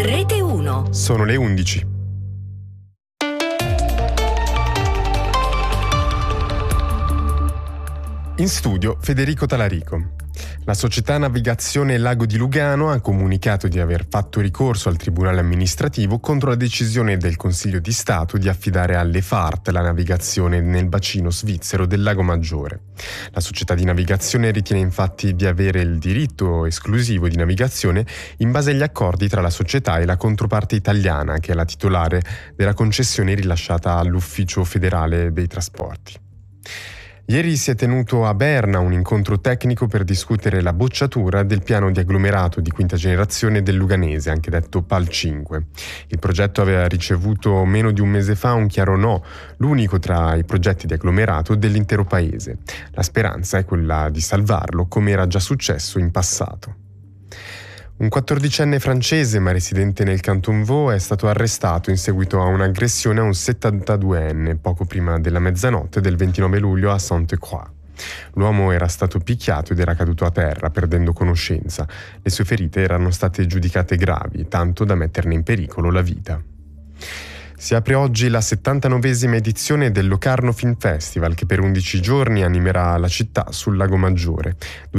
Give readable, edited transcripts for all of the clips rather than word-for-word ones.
Rete 1. Sono le 11. In studio Federico Talarico. La società Navigazione Lago di Lugano ha comunicato di aver fatto ricorso al Tribunale amministrativo contro la decisione del Consiglio di Stato di affidare alle FART la navigazione nel bacino svizzero del Lago Maggiore. La società di navigazione ritiene infatti di avere il diritto esclusivo di navigazione in base agli accordi tra la società e la controparte italiana, che è la titolare della concessione rilasciata all'Ufficio federale dei trasporti. Ieri si è tenuto a Berna un incontro tecnico per discutere la bocciatura del piano di agglomerato di quinta generazione del Luganese, anche detto PAL 5. Il progetto aveva ricevuto meno di un mese fa un chiaro no, l'unico tra i progetti di agglomerato dell'intero paese. La speranza è quella di salvarlo, come era già successo in passato. Un 14enne francese, ma residente nel Canton Vaud, è stato arrestato in seguito a un'aggressione a un 72enne poco prima della mezzanotte del 29 luglio a Sainte-Croix. L'uomo era stato picchiato ed era caduto a terra, perdendo conoscenza. Le sue ferite erano state giudicate gravi, tanto da metterne in pericolo la vita. Si apre oggi la 79esima edizione del Locarno Film Festival, che per 11 giorni animerà la città sul Lago Maggiore.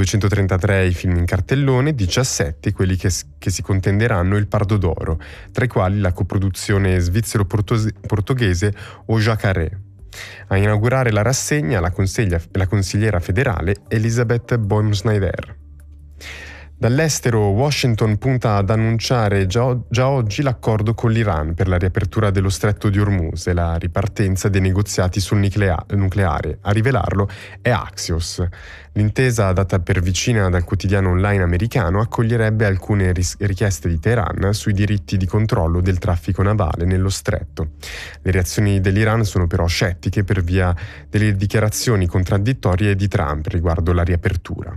233 i film in cartellone, 17 quelli che si contenderanno il Pardo d'Oro, tra i quali la coproduzione svizzero-portoghese Au Jacaré. A inaugurare la rassegna la consigliera federale Elisabeth Bohm-Schneider. Dall'estero, Washington punta ad annunciare già oggi l'accordo con l'Iran per la riapertura dello stretto di Hormuz e la ripartenza dei negoziati sul nucleare. A rivelarlo è Axios. L'intesa, data per vicina dal quotidiano online americano, accoglierebbe alcune richieste di Teheran sui diritti di controllo del traffico navale nello stretto. Le reazioni dell'Iran sono però scettiche per via delle dichiarazioni contraddittorie di Trump riguardo la riapertura.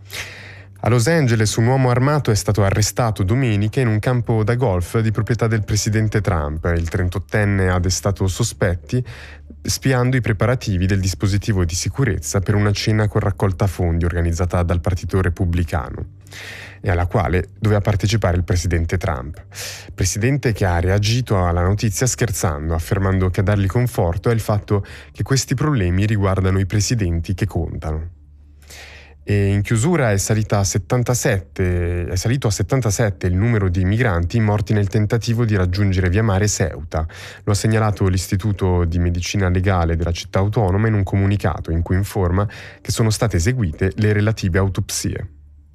A Los Angeles un uomo armato è stato arrestato domenica in un campo da golf di proprietà del presidente Trump. Il 38enne ha destato sospetti spiando i preparativi del dispositivo di sicurezza per una cena con raccolta fondi organizzata dal Partito Repubblicano e alla quale doveva partecipare il presidente Trump. Presidente che ha reagito alla notizia scherzando, affermando che a dargli conforto è il fatto che questi problemi riguardano i presidenti che contano. E in chiusura è salito a 77 il numero di migranti morti nel tentativo di raggiungere via mare Ceuta. Lo ha segnalato l'Istituto di Medicina Legale della città autonoma in un comunicato in cui informa che sono state eseguite le relative autopsie.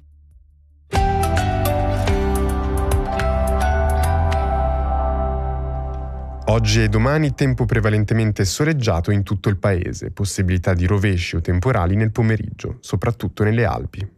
Oggi e domani tempo prevalentemente soleggiato in tutto il paese, possibilità di rovesci o temporali nel pomeriggio, soprattutto nelle Alpi.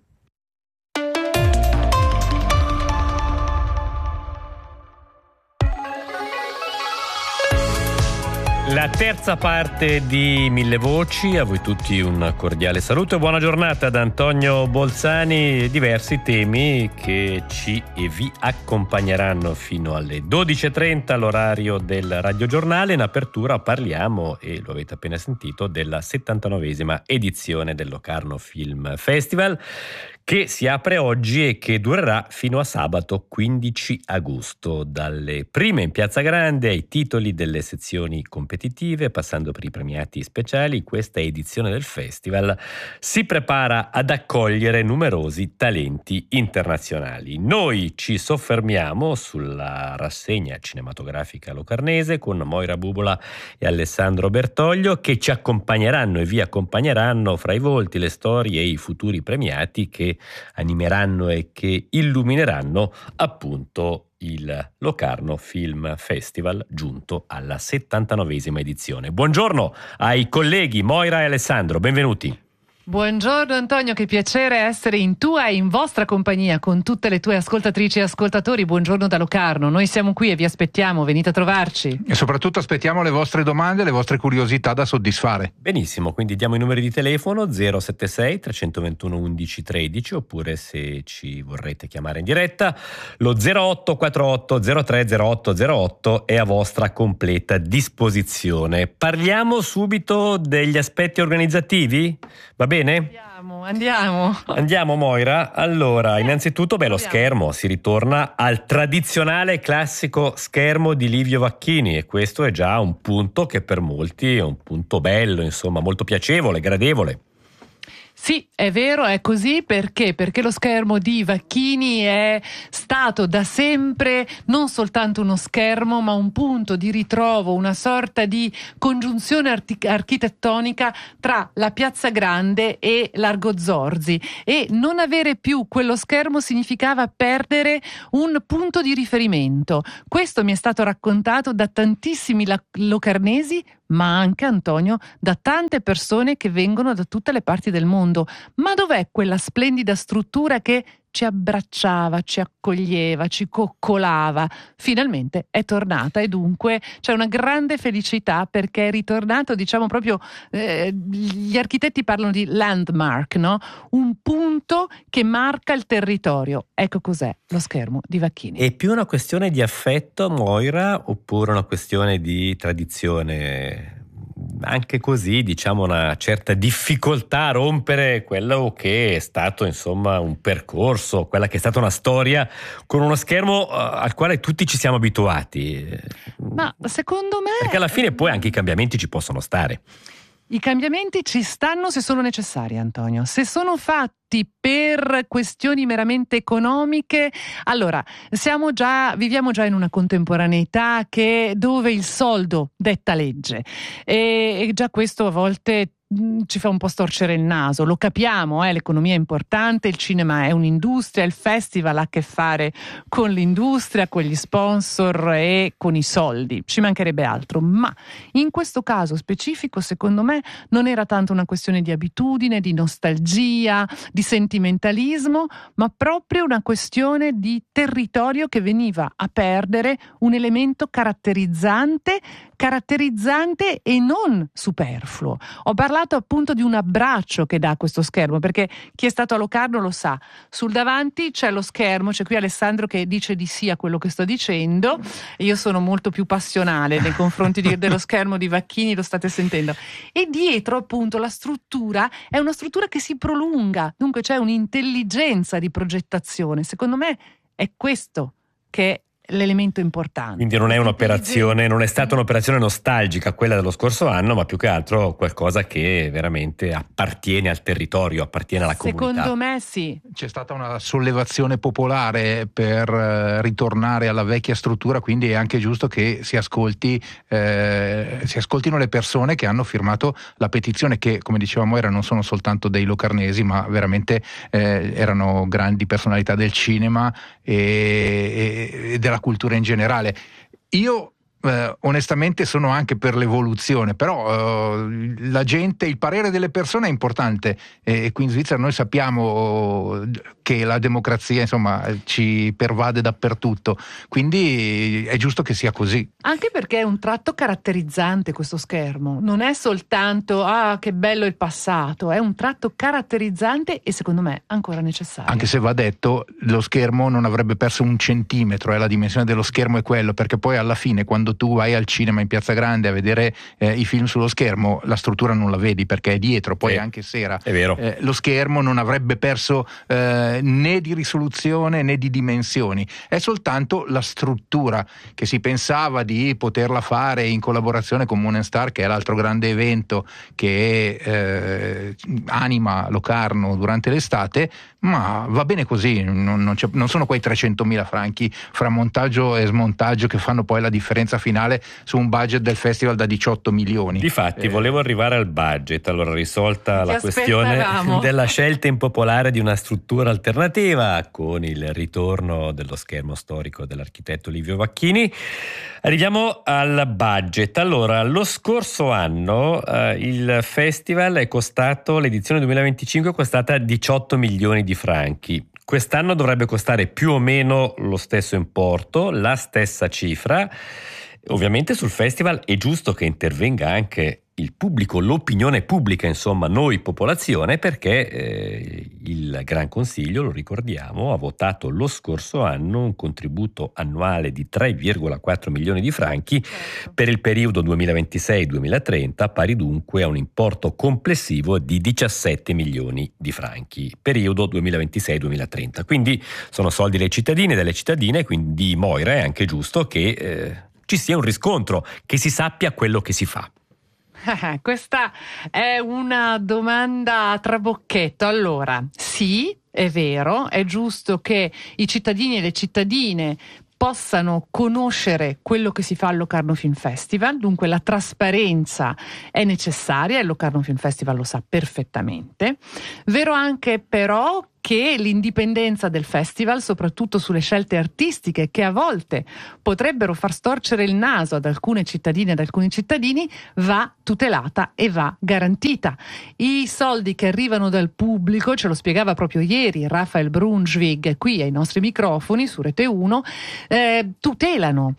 La terza parte di Mille Voci, a voi tutti un cordiale saluto e buona giornata da Antonio Bolzani. Diversi temi che ci e vi accompagneranno fino alle 12.30 l'orario del radiogiornale. In apertura parliamo, e lo avete appena sentito, della 79esima edizione del Locarno Film Festival, che si apre oggi e che durerà fino a sabato 15 agosto, dalle prime in Piazza Grande ai titoli delle sezioni competitive, passando per i premiati speciali. Questa edizione del festival si prepara ad accogliere numerosi talenti internazionali. Noi ci soffermiamo sulla rassegna cinematografica locarnese con Moira Bubola e Alessandro Bertoglio, che ci accompagneranno e vi accompagneranno fra i volti, le storie e i futuri premiati che animeranno e che illumineranno appunto il Locarno Film Festival, giunto alla 79esima edizione. Buongiorno ai colleghi Moira e Alessandro, benvenuti. Buongiorno Antonio, che piacere essere in tua e in vostra compagnia con tutte le tue ascoltatrici e ascoltatori. Buongiorno da Locarno, noi siamo qui e vi aspettiamo, venite a trovarci. E soprattutto aspettiamo le vostre domande, le vostre curiosità da soddisfare. Benissimo, quindi diamo i numeri di telefono 076 321 11 13, oppure se ci vorrete chiamare in diretta lo 0848 03 08 08 è a vostra completa disposizione. Parliamo subito degli aspetti organizzativi? Va bene? bene? Andiamo Moira. Allora, innanzitutto lo schermo, si ritorna al tradizionale classico schermo di Livio Vacchini, e questo è già un punto che per molti è un punto bello, insomma, molto piacevole, gradevole. Sì, è vero, è così perché lo schermo di Vacchini è stato da sempre non soltanto uno schermo, ma un punto di ritrovo, una sorta di congiunzione architettonica tra la Piazza Grande e Largo Zorzi, e non avere più quello schermo significava perdere un punto di riferimento. Questo mi è stato raccontato da tantissimi locarnesi, ma anche, Antonio, da tante persone che vengono da tutte le parti del mondo. Ma dov'è quella splendida struttura che ci abbracciava, ci accoglieva, ci coccolava? Finalmente è tornata, e dunque c'è una grande felicità perché è ritornato, diciamo proprio, gli architetti parlano di landmark, no? Un punto che marca il territorio. Ecco cos'è lo schermo di Vacchini. È più una questione di affetto, Moira, oppure una questione di tradizione? Anche così, diciamo, una certa difficoltà a rompere quello che è stato, insomma, un percorso, quella che è stata una storia con uno schermo al quale tutti ci siamo abituati. Ma secondo me... Perché alla fine poi anche i cambiamenti ci possono stare. I cambiamenti ci stanno se sono necessari, Antonio. Se sono fatti per questioni meramente economiche, allora viviamo già in una contemporaneità dove il soldo detta legge, e già questo a volte ci fa un po' storcere il naso. Lo capiamo, l'economia è importante, il cinema è un'industria, il festival ha a che fare con l'industria, con gli sponsor e con i soldi, ci mancherebbe altro. Ma in questo caso specifico, secondo me, non era tanto una questione di abitudine, di nostalgia, di sentimentalismo, ma proprio una questione di territorio che veniva a perdere un elemento caratterizzante e non superfluo. Ho parlato appunto di un abbraccio che dà questo schermo, perché chi è stato a Locarno lo sa. Sul davanti c'è lo schermo, c'è qui Alessandro che dice di sì a quello che sto dicendo. Io sono molto più passionale nei confronti dello schermo di Vacchini, lo state sentendo. E dietro appunto la struttura è una struttura che si prolunga, dunque c'è un'intelligenza di progettazione. Secondo me è questo che è l'elemento importante. Quindi non è stata un'operazione nostalgica quella dello scorso anno, ma più che altro qualcosa che veramente appartiene al territorio, appartiene alla comunità. Secondo me sì. C'è stata una sollevazione popolare per ritornare alla vecchia struttura, quindi è anche giusto che si ascoltino le persone che hanno firmato la petizione, che, come dicevamo, non sono soltanto dei locarnesi, ma veramente erano grandi personalità del cinema e della cultura in generale. Io onestamente sono anche per l'evoluzione, però il parere delle persone è importante, e qui in Svizzera noi sappiamo che la democrazia, insomma, ci pervade dappertutto, quindi è giusto che sia così. Anche perché è un tratto caratterizzante questo schermo, non è soltanto che bello il passato, è un tratto caratterizzante e secondo me ancora necessario. Anche se va detto, lo schermo non avrebbe perso un centimetro, la dimensione dello schermo è quello, perché poi alla fine quando tu vai al cinema in Piazza Grande a vedere i film sullo schermo, la struttura non la vedi perché è dietro, poi anche sera. È vero. Lo schermo non avrebbe perso né di risoluzione né di dimensioni, è soltanto la struttura che si pensava di poterla fare in collaborazione con Moon & Star, che è l'altro grande evento che anima Locarno durante l'estate, ma va bene così, non sono quei 300.000 franchi fra montaggio e smontaggio che fanno poi la differenza finale su un budget del festival da 18 milioni. Difatti volevo arrivare al budget, allora risolta la questione della scelta impopolare di una struttura alternativa con il ritorno dello schermo storico dell'architetto Livio Vacchini, arriviamo al budget. Allora, lo scorso anno il festival l'edizione 2025 è costata 18 milioni di franchi. Quest'anno dovrebbe costare più o meno lo stesso importo, la stessa cifra. Ovviamente sul festival è giusto che intervenga anche il pubblico, l'opinione pubblica, insomma noi popolazione, perché il Gran Consiglio, lo ricordiamo, ha votato lo scorso anno un contributo annuale di 3,4 milioni di franchi per il periodo 2026-2030, pari dunque a un importo complessivo di 17 milioni di franchi, periodo 2026-2030. Quindi sono soldi dei cittadini e delle cittadine, quindi Moira è anche giusto che ci sia un riscontro, che si sappia quello che si fa. Questa è una domanda a trabocchetto. Allora, sì, è vero, è giusto che i cittadini e le cittadine possano conoscere quello che si fa al Locarno Film Festival, dunque la trasparenza è necessaria e il Locarno Film Festival lo sa perfettamente. Vero anche però che l'indipendenza del festival, soprattutto sulle scelte artistiche che a volte potrebbero far storcere il naso ad alcune cittadine e ad alcuni cittadini, va tutelata e va garantita. I soldi che arrivano dal pubblico, ce lo spiegava proprio ieri Raphael Brunswig qui ai nostri microfoni su Rete 1, tutelano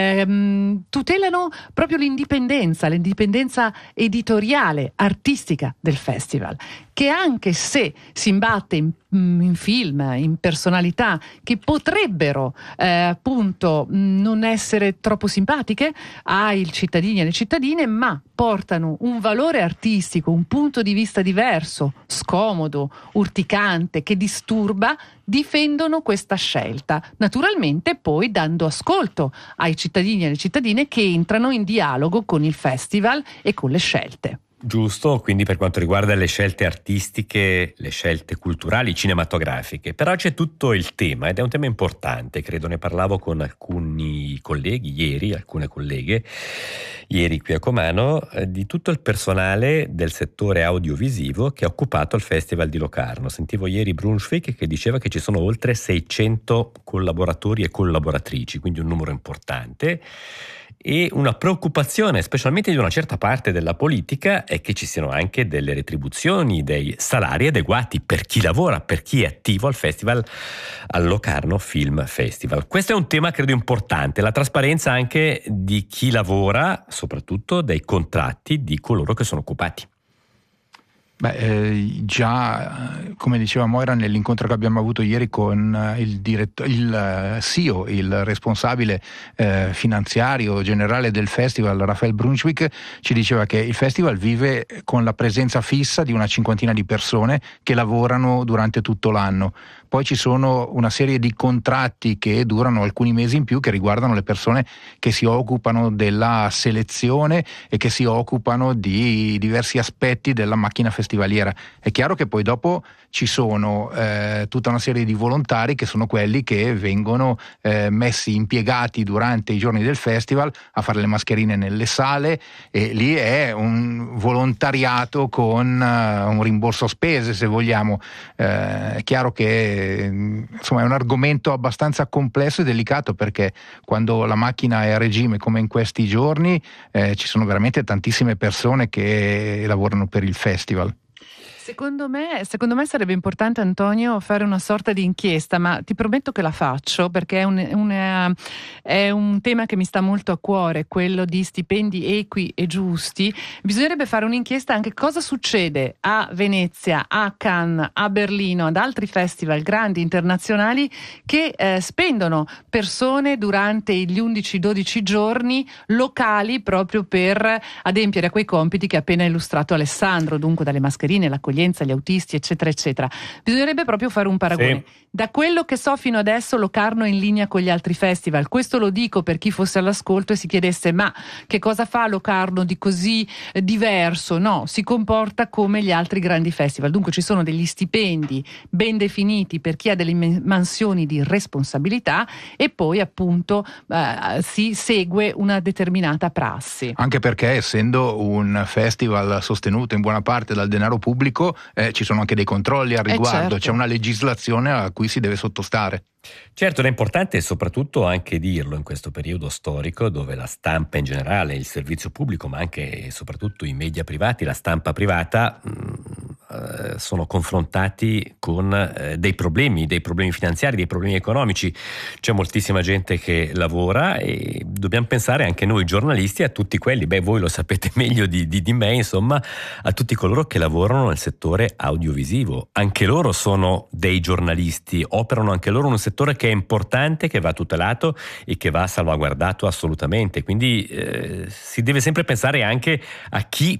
proprio l'indipendenza editoriale, artistica del festival, che anche se si imbatte in film, in personalità che potrebbero appunto non essere troppo simpatiche ai cittadini e alle cittadine, ma portano un valore artistico, un punto di vista diverso, scomodo, urticante, che disturba, difendono questa scelta, naturalmente poi dando ascolto ai cittadini e alle cittadine che entrano in dialogo con il festival e con le scelte. Giusto, quindi per quanto riguarda le scelte artistiche, le scelte culturali, cinematografiche, però c'è tutto il tema, ed è un tema importante, credo, ne parlavo con alcuni colleghi ieri, alcune colleghe ieri qui a Comano, di tutto il personale del settore audiovisivo che ha occupato il Festival di Locarno. Sentivo ieri Brunswick che diceva che ci sono oltre 600 collaboratori e collaboratrici, quindi un numero importante. E una preoccupazione, specialmente di una certa parte della politica, è che ci siano anche delle retribuzioni, dei salari adeguati per chi lavora, per chi è attivo al festival, al Locarno Film Festival. Questo è un tema credo importante, la trasparenza anche di chi lavora, soprattutto dei contratti di coloro che sono occupati. Già, come diceva Moira, nell'incontro che abbiamo avuto ieri con il CEO, il responsabile finanziario generale del festival, Raphael Brunswick, ci diceva che il festival vive con la presenza fissa di una cinquantina di persone che lavorano durante tutto l'anno. Poi ci sono una serie di contratti che durano alcuni mesi in più, che riguardano le persone che si occupano della selezione e che si occupano di diversi aspetti della macchina festivaliera. È chiaro che poi dopo ci sono tutta una serie di volontari che sono quelli che vengono messi, impiegati durante i giorni del festival a fare le mascherine nelle sale, e lì è un volontariato con un rimborso spese, se vogliamo. È chiaro che insomma è un argomento abbastanza complesso e delicato, perché quando la macchina è a regime come in questi giorni ci sono veramente tantissime persone che lavorano per il festival. Secondo me sarebbe importante, Antonio, fare una sorta di inchiesta, ma ti prometto che la faccio, perché è un tema che mi sta molto a cuore, quello di stipendi equi e giusti. Bisognerebbe fare un'inchiesta anche cosa succede a Venezia, a Cannes, a Berlino, ad altri festival grandi internazionali che spendono persone durante gli 11-12 giorni locali proprio per adempiere a quei compiti che ha appena illustrato Alessandro, dunque dalle mascherine, l'accoglienza, gli autisti, eccetera eccetera. Bisognerebbe proprio fare un paragone. Sì. Da quello che so fino adesso Locarno è in linea con gli altri festival. Questo lo dico per chi fosse all'ascolto e si chiedesse: ma che cosa fa Locarno di così diverso? No, si comporta come gli altri grandi festival. Dunque ci sono degli stipendi ben definiti per chi ha delle mansioni di responsabilità, e poi appunto si segue una determinata prassi. Anche perché, essendo un festival sostenuto in buona parte dal denaro pubblico, ci sono anche dei controlli al riguardo, certo. C'è una legislazione a cui si deve sottostare. Certo, è importante soprattutto anche dirlo in questo periodo storico dove la stampa in generale, il servizio pubblico, ma anche e soprattutto i media privati, la stampa privata sono confrontati con dei problemi finanziari, dei problemi economici. C'è moltissima gente che lavora e dobbiamo pensare anche noi giornalisti a tutti quelli, voi lo sapete meglio di me, insomma, a tutti coloro che lavorano nel settore audiovisivo. Anche loro sono dei giornalisti, operano anche loro in un settore che è importante, che va tutelato e che va salvaguardato assolutamente. Quindi si deve sempre pensare anche a chi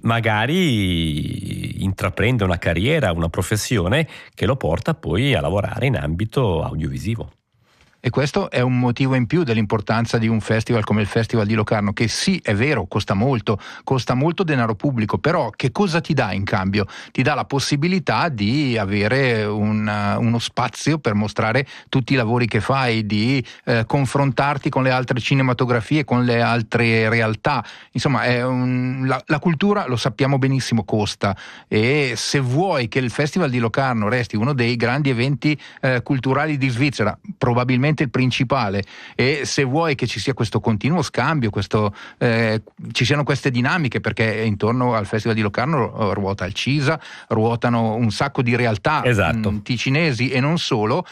magari intraprende una carriera, una professione che lo porta poi a lavorare in ambito audiovisivo. E questo è un motivo in più dell'importanza di un festival come il Festival di Locarno, che sì, è vero, costa molto denaro pubblico, però che cosa ti dà in cambio? Ti dà la possibilità di avere uno spazio per mostrare tutti i lavori che fai, di confrontarti con le altre cinematografie, con le altre realtà. Insomma, la cultura, lo sappiamo benissimo, costa, e se vuoi che il Festival di Locarno resti uno dei grandi eventi culturali di Svizzera, probabilmente il principale, e se vuoi che ci sia questo continuo scambio, ci siano queste dinamiche, perché intorno al Festival di Locarno ruota il CISA, ruotano un sacco di realtà, esatto, ticinesi e non solo,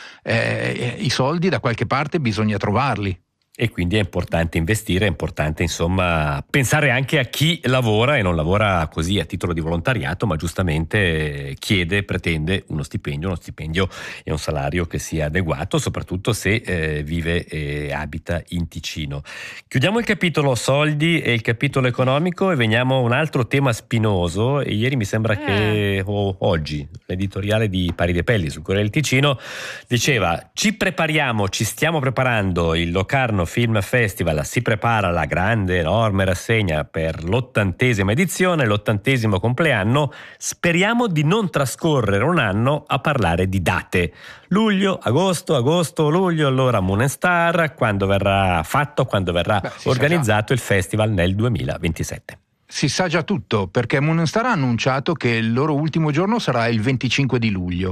i soldi da qualche parte bisogna trovarli. E quindi è importante investire, è importante insomma pensare anche a chi lavora e non lavora così a titolo di volontariato, ma giustamente pretende uno stipendio e un salario che sia adeguato, soprattutto se vive e abita in Ticino. Chiudiamo il capitolo soldi e il capitolo economico e veniamo a un altro tema spinoso. E ieri mi sembra che oggi l'editoriale di Pari De Pelli sul Corriere del Ticino diceva: ci stiamo preparando il Locarno Film Festival, si prepara la grande, enorme rassegna per l'80ª edizione, l'80° compleanno. Speriamo di non trascorrere un anno a parlare di date. Luglio, agosto, luglio, allora Moon & Star, quando verrà organizzato il festival nel 2027. Si sa già tutto, perché Moon & Star ha annunciato che il loro ultimo giorno sarà il 25 di luglio.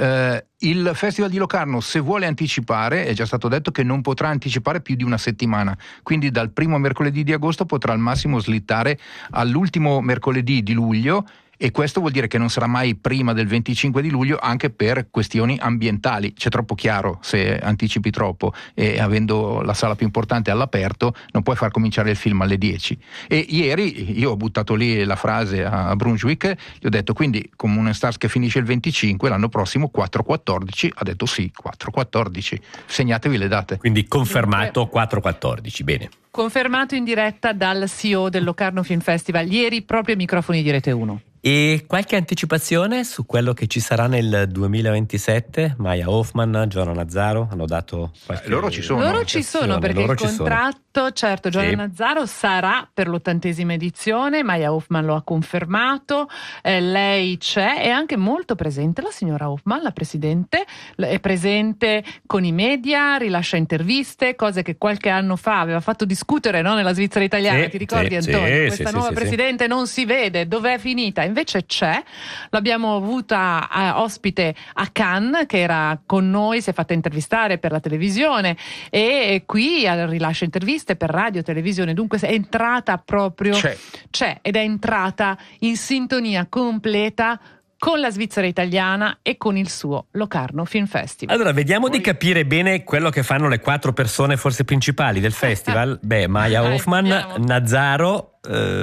Il Festival di Locarno, se vuole anticipare, è già stato detto che non potrà anticipare più di una settimana, quindi dal primo mercoledì di agosto potrà al massimo slittare all'ultimo mercoledì di luglio, e questo vuol dire che non sarà mai prima del 25 di luglio, anche per questioni ambientali. C'è troppo chiaro se anticipi troppo, e avendo la sala più importante all'aperto non puoi far cominciare il film alle 10. E ieri io ho buttato lì la frase a Brunswick, gli ho detto: quindi con Moon & Stars che finisce il 25, l'anno prossimo 4-14, ha detto sì, 4-14, segnatevi le date. Quindi confermato 4-14, bene. Confermato in diretta dal CEO del Locarno Film Festival ieri, proprio ai microfoni di Rete 1. E qualche anticipazione su quello che ci sarà nel 2027? Maya Hoffman, Giovanna Nazzaro hanno dato qualche... Loro ci sono perché il contratto, certo, Giovanna Nazzaro sarà per l'80ª edizione, Maya Hoffman lo ha confermato, lei c'è, è anche molto presente la signora Hoffman, la presidente, è presente con i media, rilascia interviste, cose che qualche anno fa aveva fatto discutere, no, nella Svizzera italiana, ti ricordi, Antonio? Questa nuova presidente non si vede, dov'è finita? Invece c'è, l'abbiamo avuta ospite a Cannes, che era con noi, si è fatta intervistare per la televisione, e qui rilascia interviste per radio, televisione, dunque è entrata proprio, c'è ed è entrata in sintonia completa con la Svizzera italiana e con il suo Locarno Film Festival. Allora, vediamo di capire bene quello che fanno le 4 persone forse principali del festival. Maya Hoffman, Nazzaro,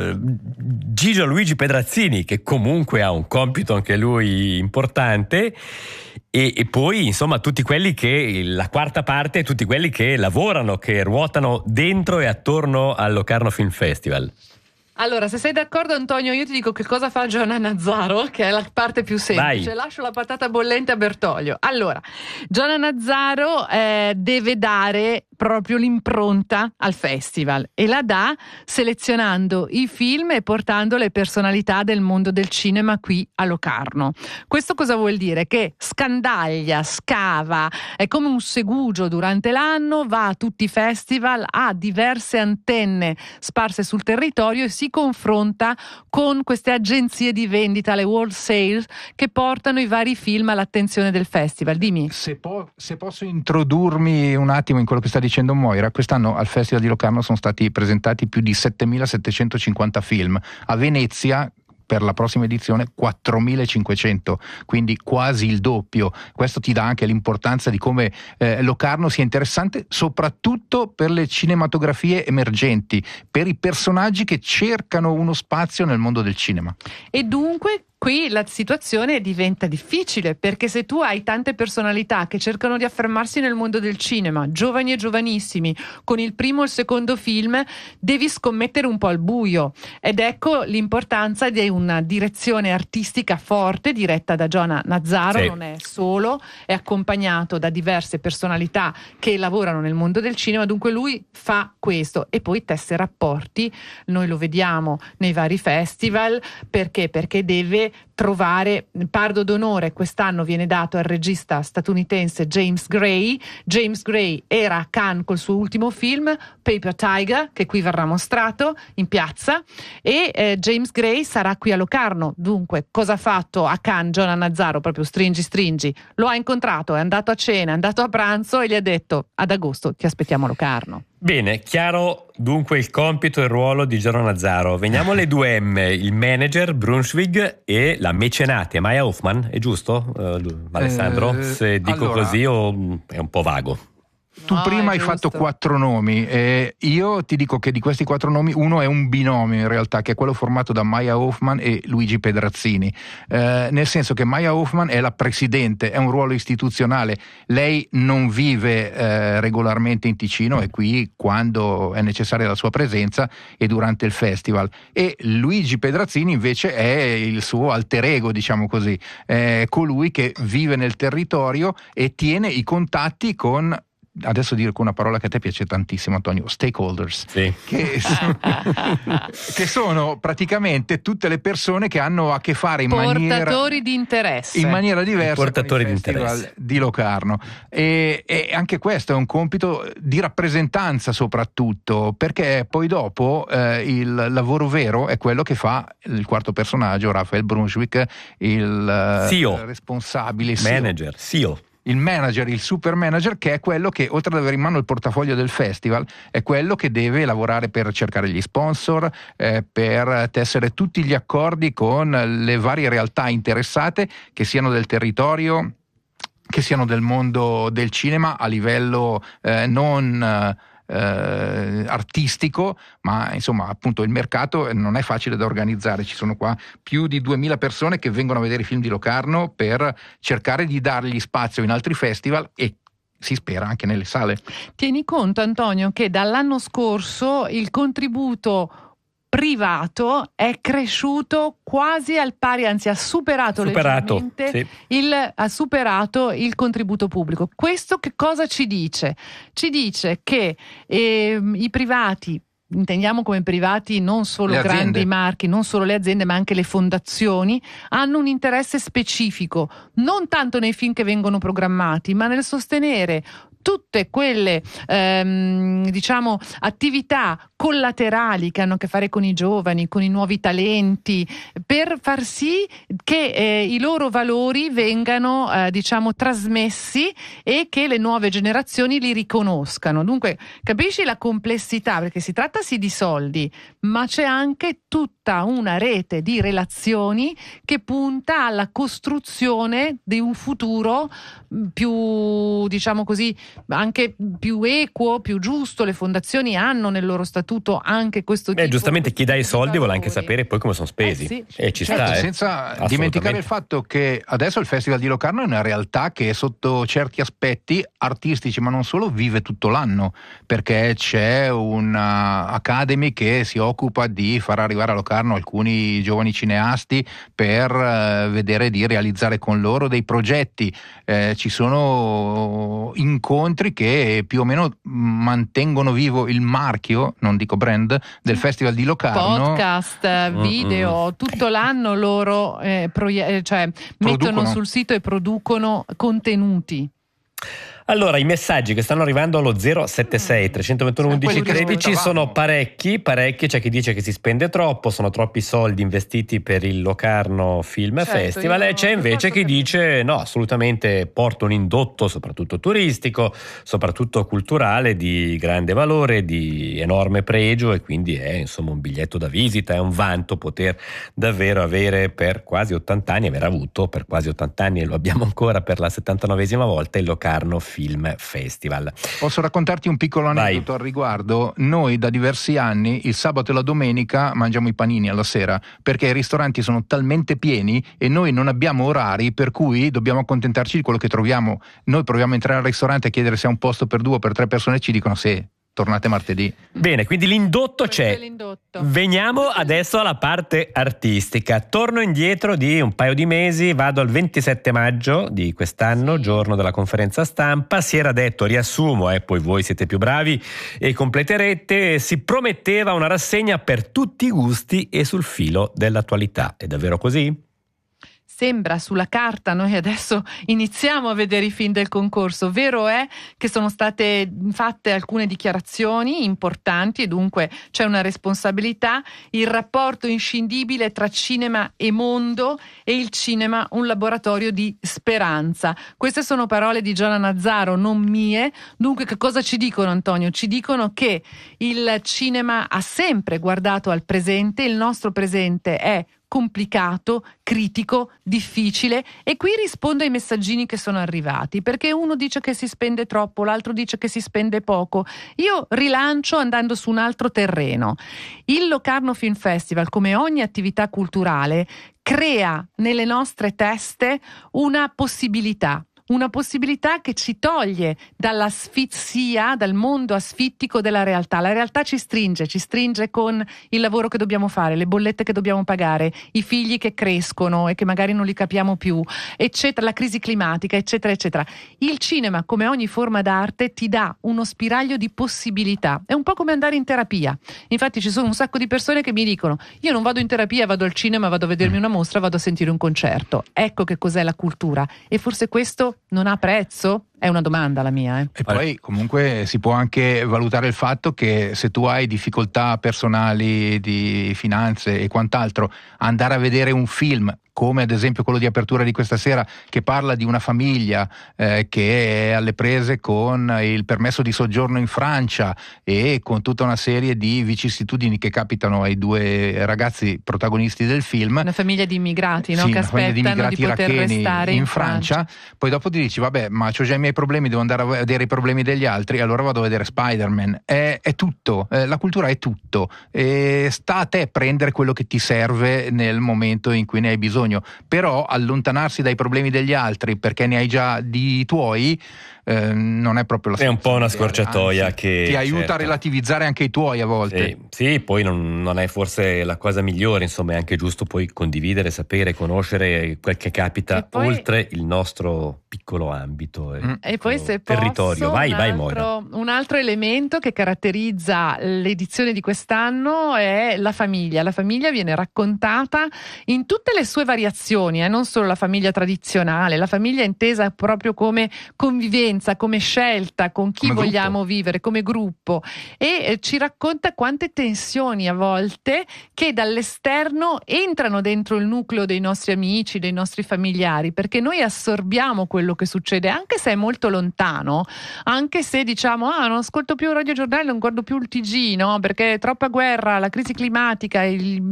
Gigio Luigi Pedrazzini, che comunque ha un compito anche lui importante, e poi insomma tutti quelli che, la quarta parte, tutti quelli che lavorano, che ruotano dentro e attorno al Locarno Film Festival. Allora, se sei d'accordo, Antonio, io ti dico che cosa fa Giovanna Nazzaro, che è la parte più semplice. Vai. Lascio la patata bollente a Bertoglio. Allora, Giovanna Nazzaro deve dare proprio l'impronta al festival, e la dà selezionando i film e portando le personalità del mondo del cinema qui a Locarno. Questo cosa vuol dire? Che scandaglia, scava, è come un segugio durante l'anno, va a tutti i festival, ha diverse antenne sparse sul territorio e si confronta con queste agenzie di vendita, le wholesale, che portano i vari film all'attenzione del festival. Dimmi. Se posso introdurmi un attimo in quello che sta dicendo Moira, quest'anno al Festival di Locarno sono stati presentati più di 7.750 film. A Venezia, per la prossima edizione 4.500, quindi quasi il doppio. Questo ti dà anche l'importanza di come Locarno sia interessante soprattutto per le cinematografie emergenti, per i personaggi che cercano uno spazio nel mondo del cinema. E dunque qui la situazione diventa difficile, perché se tu hai tante personalità che cercano di affermarsi nel mondo del cinema, giovani e giovanissimi, con il primo e il secondo film, devi scommettere un po' al buio. Ed ecco l'importanza di una direzione artistica forte, diretta da Jonah Nazzaro. Sì. Non è solo, è accompagnato da diverse personalità che lavorano nel mondo del cinema, dunque lui fa questo e poi tesse rapporti. Noi lo vediamo nei vari festival, perché deve trovare Pardo d'onore. Quest'anno viene dato al regista statunitense James Gray. James Gray era a Cannes col suo ultimo film Paper Tiger, che qui verrà mostrato in piazza, e James Gray sarà qui a Locarno. Dunque cosa ha fatto a Cannes Jonah Nazzaro? Proprio stringi, lo ha incontrato, è andato a cena, è andato a pranzo e gli ha detto: ad agosto ti aspettiamo a Locarno. Bene, chiaro dunque il compito e il ruolo di Jonah Nazzaro. Veniamo alle 2 M, il manager Brunswick e la mecenate Maya Hoffman, è giusto Alessandro? Se dico allora, così o è un po' vago? Tu prima hai fatto 4 nomi e io ti dico che di questi 4 nomi uno è un binomio in realtà, che è quello formato da Maya Hoffman e Luigi Pedrazzini, nel senso che Maya Hoffman è la presidente, è un ruolo istituzionale, lei non vive regolarmente in Ticino, è qui quando è necessaria la sua presenza e durante il festival, e Luigi Pedrazzini invece è il suo alter ego, diciamo così, è colui che vive nel territorio e tiene i contatti con, adesso dico una parola che a te piace tantissimo, Antonio, stakeholders, sì. che sono praticamente tutte le persone che hanno a che fare in portatori di interesse, in maniera diversa, portatori con il Festival di Locarno, e anche questo è un compito di rappresentanza soprattutto, perché poi dopo il lavoro vero è quello che fa il quarto personaggio, Raphael Brunswick, il CEO, responsabile manager, CEO. Il manager, il super manager, che è quello che, oltre ad avere in mano il portafoglio del festival, è quello che deve lavorare per cercare gli sponsor, per tessere tutti gli accordi con le varie realtà interessate, che siano del territorio, che siano del mondo del cinema a livello non artistico, ma insomma appunto il mercato non è facile da organizzare. Ci sono qua più di 2000 persone che vengono a vedere i film di Locarno per cercare di dargli spazio in altri festival e si spera anche nelle sale. Tieni conto, Antonio, che dall'anno scorso il contributo privato è cresciuto quasi al pari, anzi ha superato leggermente, sì. Ha superato il contributo pubblico. Questo che cosa ci dice? Ci dice che i privati, intendiamo come privati non solo grandi marchi, non solo le aziende, ma anche le fondazioni, hanno un interesse specifico, non tanto nei film che vengono programmati, ma nel sostenere tutte quelle diciamo attività collaterali che hanno a che fare con i giovani, con i nuovi talenti, per far sì che i loro valori vengano diciamo trasmessi e che le nuove generazioni li riconoscano. Dunque capisci la complessità, perché si tratta sì di soldi, ma c'è anche tutta una rete di relazioni che punta alla costruzione di un futuro più, diciamo così, anche più equo, più giusto. Le fondazioni hanno nel loro statuto anche questo tipo. Giustamente chi dà i soldi vuole anche sapere poi come sono spesi. Sì. E ci certo, sta. Senza dimenticare il fatto che adesso il Festival di Locarno è una realtà che sotto certi aspetti artistici, ma non solo, vive tutto l'anno, perché c'è una Academy che si occupa di far arrivare a Locarno alcuni giovani cineasti per vedere di realizzare con loro dei progetti. Ci sono incontri che più o meno mantengono vivo il marchio, non dico brand, del Festival di Locarno. Podcast, video, tutto l'anno loro mettono sul sito e producono contenuti. Allora, i messaggi che stanno arrivando allo 076 321 11 13 sono parecchi. C'è chi dice che si spende troppo, sono troppi soldi investiti per il Locarno Film Festival, e c'è invece chi dice no, assolutamente porta un indotto soprattutto turistico, soprattutto culturale, di grande valore, di enorme pregio, e quindi è insomma un biglietto da visita, è un vanto poter davvero avere per quasi 80 anni, aver avuto per quasi 80 anni, e lo abbiamo ancora per la 79esima volta, il Locarno Film Festival. Posso raccontarti un piccolo aneddoto al riguardo? Noi da diversi anni il sabato e la domenica mangiamo i panini alla sera, perché i ristoranti sono talmente pieni e noi non abbiamo orari, per cui dobbiamo accontentarci di quello che troviamo. Noi proviamo a entrare al ristorante e chiedere se ha un posto per 2 o per 3 persone, e ci dicono sì, tornate martedì. Bene, quindi l'indotto c'è. Veniamo adesso alla parte artistica. Torno indietro di un paio di mesi, vado al 27 maggio di quest'anno, giorno della conferenza stampa. Si era detto, riassumo, poi voi siete più bravi e completerete, si prometteva una rassegna per tutti i gusti e sul filo dell'attualità. È davvero così? Sembra sulla carta, noi adesso iniziamo a vedere i film del concorso. Vero è che sono state fatte alcune dichiarazioni importanti e dunque c'è una responsabilità. Il rapporto inscindibile tra cinema e mondo, e il cinema un laboratorio di speranza. Queste sono parole di Gianna Nazzaro, non mie. Dunque che cosa ci dicono, Antonio? Ci dicono che il cinema ha sempre guardato al presente, il nostro presente è complicato, critico, difficile, e qui rispondo ai messaggini che sono arrivati, perché uno dice che si spende troppo, l'altro dice che si spende poco. Io rilancio andando su un altro terreno. Il Locarno Film Festival, come ogni attività culturale, crea nelle nostre teste una possibilità che ci toglie dall'asfissia, dal mondo asfittico della realtà. La realtà ci stringe con il lavoro che dobbiamo fare, le bollette che dobbiamo pagare, i figli che crescono e che magari non li capiamo più, eccetera, la crisi climatica, eccetera, eccetera. Il cinema, come ogni forma d'arte, ti dà uno spiraglio di possibilità. È un po' come andare in terapia. Infatti ci sono un sacco di persone che mi dicono: io non vado in terapia, vado al cinema, vado a vedermi una mostra, vado a sentire un concerto. Ecco che cos'è la cultura, e forse questo non ha prezzo? È una domanda la mia. E poi comunque si può anche valutare il fatto che se tu hai difficoltà personali di finanze e quant'altro, andare a vedere un film come ad esempio quello di apertura di questa sera, che parla di una famiglia che è alle prese con il permesso di soggiorno in Francia e con tutta una serie di vicissitudini che capitano ai 2 ragazzi protagonisti del film. Una famiglia di immigrati, no? Sì, che aspettano di poter restare in Francia. Poi dopo ti dici vabbè, ma c'ho già i miei problemi, devo andare a vedere i problemi degli altri, allora vado a vedere Spider-Man. È tutto, la cultura è tutto, e sta a te prendere quello che ti serve nel momento in cui ne hai bisogno. Però allontanarsi dai problemi degli altri perché ne hai già di tuoi non è proprio la soluzione. È un po' una scorciatoia, anzi, che ti aiuta a relativizzare anche i tuoi a volte. Sì, poi non è forse la cosa migliore, insomma è anche giusto poi condividere, sapere, conoscere quel che capita poi, oltre il nostro piccolo ambito e poi se territorio. Vai Moira. Un altro elemento che caratterizza l'edizione di quest'anno è la famiglia. La famiglia viene raccontata in tutte le sue variazioni, non solo la famiglia tradizionale, la famiglia intesa proprio come convivenza, come scelta, con chi come vogliamo gruppo. Vivere, come gruppo, e ci racconta quante tensioni a volte che dall'esterno entrano dentro il nucleo dei nostri amici, dei nostri familiari, perché noi assorbiamo quello che succede, anche se è molto lontano, anche se diciamo non ascolto più il radiogiornale, non guardo più il TG, no? Perché è troppa guerra, la crisi climatica,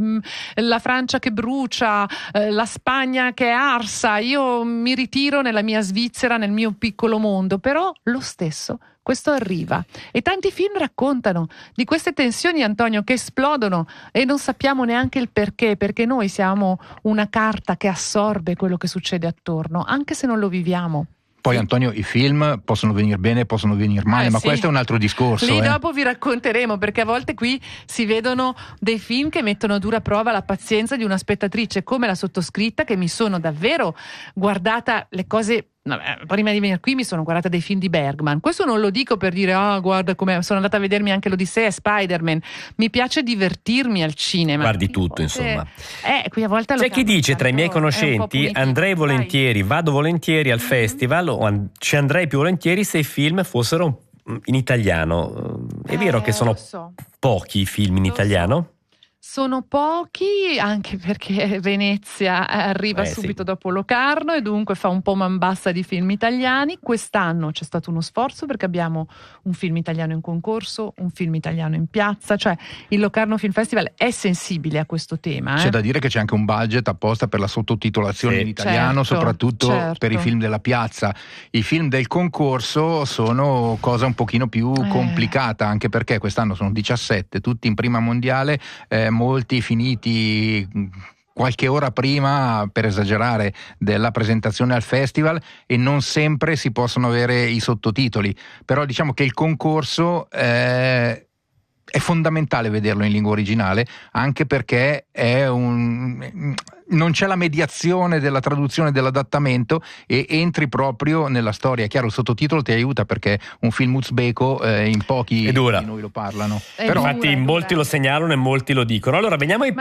la Francia che brucia, la Spagna che è arsa, io mi ritiro nella mia Svizzera, nel mio piccolo mondo. Però lo stesso questo arriva, e tanti film raccontano di queste tensioni, Antonio, che esplodono e non sappiamo neanche il perché noi siamo una carta che assorbe quello che succede attorno, anche se non lo viviamo. Poi Antonio, i film possono venire bene, possono venire male, ma sì, questo è un altro discorso. Lì dopo vi racconteremo, perché a volte qui si vedono dei film che mettono a dura prova la pazienza di una spettatrice come la sottoscritta, che mi sono davvero guardata le cose prima di venire qui mi sono guardata dei film di Bergman. Questo non lo dico per dire guarda come sono andata a vedermi anche l'Odissea e Spider-Man. Mi piace divertirmi al cinema. Guardi tutto, insomma. Qui a volte c'è chi dice tra i miei conoscenti andrei volentieri, vado volentieri al festival o ci andrei più volentieri se i film fossero in italiano. È vero che sono pochi i film in italiano? Sono pochi, anche perché Venezia arriva subito dopo Locarno e dunque fa un po' man bassa di film italiani. Quest'anno c'è stato uno sforzo perché abbiamo un film italiano in concorso, un film italiano in piazza, cioè il Locarno Film Festival è sensibile a questo tema. C'è da dire che c'è anche un budget apposta per la sottotitolazione in italiano, soprattutto per i film della piazza. I film del concorso sono cosa un pochino più complicata, anche perché quest'anno sono 17, tutti in prima mondiale, molti finiti qualche ora prima, per esagerare, della presentazione al festival, e non sempre si possono avere i sottotitoli. Però diciamo che il concorso è fondamentale vederlo in lingua originale, anche perché non c'è la mediazione della traduzione e dell'adattamento e entri proprio nella storia. È chiaro, il sottotitolo ti aiuta perché un film uzbeko in pochi di noi lo parlano. Però infatti molti lo segnalano e molti lo dicono. Allora veniamo ai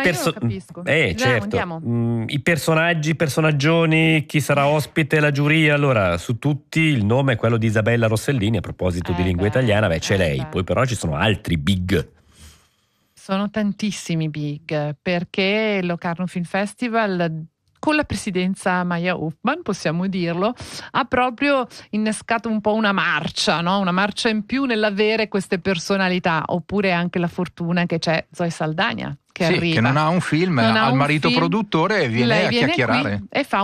i personaggioni, chi sarà ospite, la giuria. Allora, su tutti il nome è quello di Isabella Rossellini. A proposito di lingua italiana, c'è lei. Poi però ci sono altri big. Sono tantissimi big, perché il Locarno Film Festival, con la presidenza Maya Hoffman, possiamo dirlo, ha proprio innescato un po' una marcia, no? Una marcia in più nell'avere queste personalità, oppure anche la fortuna che c'è Zoe Saldana che arriva. Che non ha un film, ha il marito produttore e viene a chiacchierare. E fa